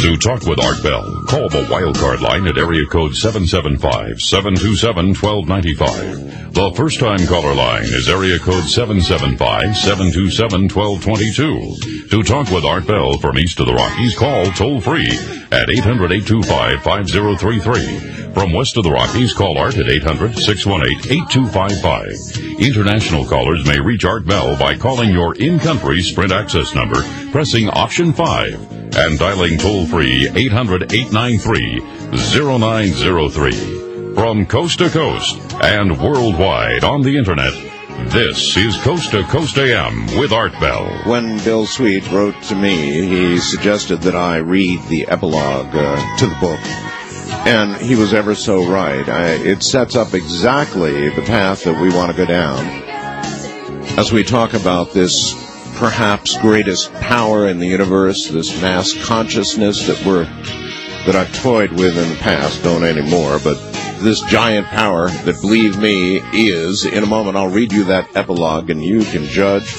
To talk with Art Bell, call the wildcard line at area code 775-727-1295. The first-time caller line is area code 775-727-1222. To talk with Art Bell from east of the Rockies, call toll-free at 800-825-5033. From west of the Rockies, call Art at 800-618-8255. International callers may reach Art Bell by calling your in-country Sprint access number, pressing option 5, and dialing toll-free 800-893-0903. From coast to coast and worldwide on the Internet, this is Coast to Coast AM with Art Bell. When Bill Sweet wrote to me, he suggested that I read the epilogue to the book. And he was ever so right. It sets up exactly the path that we want to go down as we talk about this perhaps greatest power in the universe, this mass consciousness that I've toyed with in the past, don't anymore, but this giant power that, believe me, is. In a moment I'll read you that epilogue and you can judge